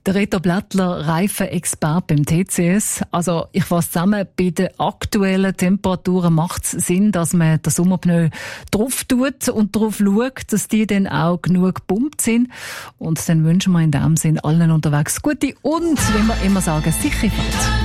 Der Reto Blättler, Reifenexperte beim TCS. Also, ich fasse zusammen, bei den aktuellen Temperaturen macht es Sinn, dass man den Sommerpneu drauf tut und darauf schaut, dass die dann auch genug gepumpt sind. Und dann wünschen wir in dem Sinn allen unterwegs gute und, wie wir immer sagen, sichere Fahrt.